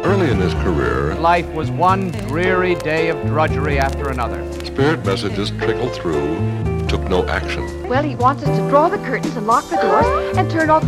Early in his career, life was one dreary day of drudgery after another. spirit messages trickled through, took no action. Well, he wants us to draw the curtains and lock the doors and turn off